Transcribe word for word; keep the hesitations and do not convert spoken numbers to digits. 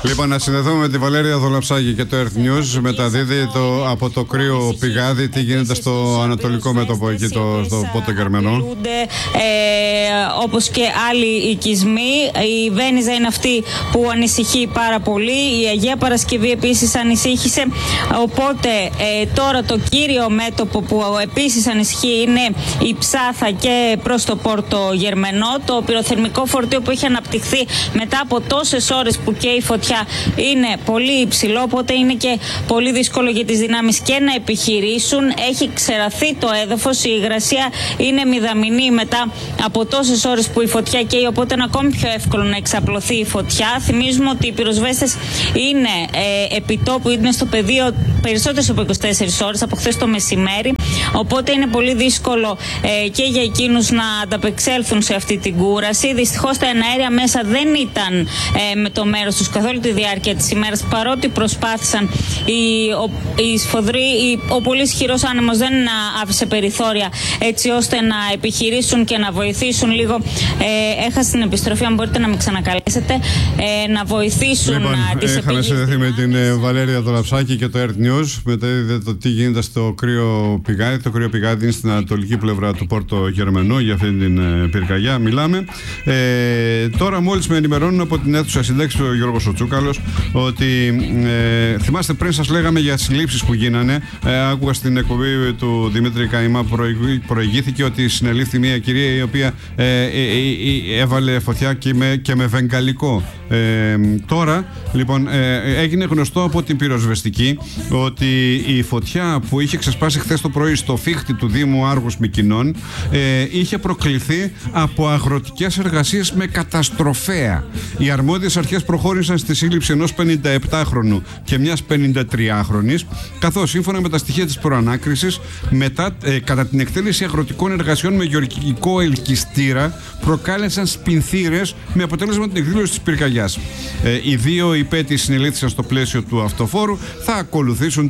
Λοιπόν, να συνδεθούμε με τη Βαλέρια Δολαψάκη και το Earth News. Μεταδίδει το, από το κρύο πηγάδι τι γίνεται στο ανατολικό μέτωπο εκεί, το, στο Πότο Γερμανό. Ε, όπως και άλλοι οικισμοί. Η Βένιζα είναι αυτή που ανησυχεί πάρα πολύ. Η Αγία Παρασκευή επίσης ανησύχησε. Οπότε ε, τώρα το κύριο μέτωπο που επίσης ανησυχεί είναι η Ψάθα και προς το Πόρτο Γερμανό. Το πυροθερμικό φορτίο που έχει αναπτυχθεί μετά από τόσες ώρες που καίει η φωτιά είναι πολύ υψηλό, οπότε είναι και πολύ δύσκολο για τις δυνάμεις και να επιχειρήσουν. Έχει ξεραθεί το έδαφος, η υγρασία είναι μηδαμινή μετά από τόσες ώρες που η φωτιά καίει, οπότε είναι ακόμη πιο εύκολο να εξαπλωθεί η φωτιά. Θυμίζουμε ότι οι πυροσβέστες είναι ε, επιτόπου, είναι στο πεδίο περισσότερες από είκοσι τέσσερις ώρες από χθες το μεσημέρι, οπότε είναι πολύ δύσκολο ε, και για εκείνους να ανταπεξέλθουν σε αυτή την κούραση. Δυστυχώς τα εναέρια μέσα δεν ήταν ε, με το μέρος τους καθόλου τη διάρκεια της ημέρας, παρότι προσπάθησαν. Η, ο, η σφοδρή, η, ο πολύ ισχυρός άνεμος δεν άφησε περιθώρια έτσι ώστε να επιχειρήσουν και να βοηθήσουν λίγο. Ε, έχασα την επιστροφή, αν μπορείτε να με ξανακαλέσετε, ε, να βοηθήσουν λοιπόν, τις είχαμε συνδεθεί με την ε, Βαλέρια Δολαψάκη και το Earth News. Μεταδίδεται το τι γίνεται στο κρύο πηγάδι. Το κρύο πηγάδι είναι στην ανατολική πλευρά του Πόρτο Γερμανού, για αυτή την ε, πυρκαγιά μιλάμε. Ε, τώρα μόλις με ενημερώνουν από την αίθουσα συντάξη ο Γιώργος Τσούκαλος ότι ε, θυμάστε πριν σας λέγαμε για συλλήψεις που γίνανε. Ε, άκουγα στην εκπομπή του Δημήτρη Καϊμά, προηγήθηκε ότι συνελήφθη μια κυρία η οποία ε, ε, ε, έβαλε φωτιά και με, και με βεγγαλικό. Ε, τώρα λοιπόν ε, έγινε γνωστό από την πυροσβεστική ότι η φωτιά που είχε ξεσπάσει χθες το πρωί στο φίχτη του Δήμου Άργους Μυκηνών ε, είχε προκληθεί από αγροτικές εργασίες με καταστροφέα. Οι αρμόδιες αρχές προχώρησαν στη σύλληψη ενός πενηνταεπτάχρονου και μιας πενηντατριάχρονης, καθώς σύμφωνα με τα στοιχεία της προανάκρισης, μετά, ε, κατά την εκτέλεση αγροτικών εργασιών με γεωργικό ελκυστήρα, προκάλεσαν σπινθήρες με αποτέλεσμα την εκδήλωση της πυρκαγιάς. Ε, οι δύο υπέτειοι συνελήφθησαν στο πλαίσιο του αυτοφόρου, θα ακολουθήσουν